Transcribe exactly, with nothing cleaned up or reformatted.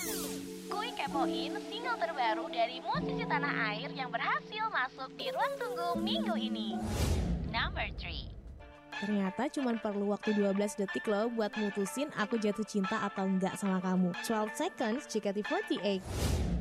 Kuy kepoin single terbaru dari musisi tanah air yang berhasil masuk di ruang tunggu minggu ini. Number three. Ternyata cuma perlu waktu dua belas detik loh buat mutusin aku jatuh cinta atau enggak sama kamu. twelve seconds, J K T empat delapan.